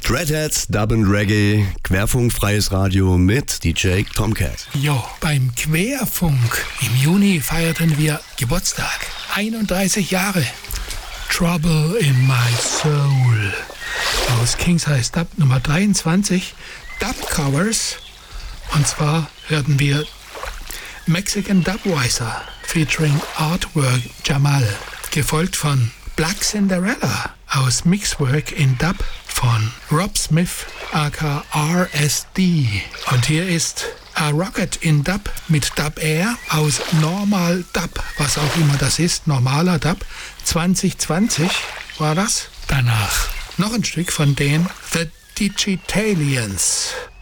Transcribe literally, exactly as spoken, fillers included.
Dreadheads, Dub and Reggae, querfunkfreies Radio mit D J Tomcat. Jo, beim Querfunk im Juni feierten wir Geburtstag. einunddreißig Jahre. Trouble in My Soul. Aus King Size Dub Nummer dreiundzwanzig. Dub Covers. Und zwar hörten wir Mexican Dubweiser featuring Artwork Jamal. Gefolgt von Black Cinderella aus Mixwork in Dub von Rob Smith aka R S D. Und hier ist A Rocket in Dub mit Dub Air aus Normal Dub, was auch immer das ist, normaler Dub. zwanzig zwanzig war das. Danach noch ein Stück von den The Digitalians.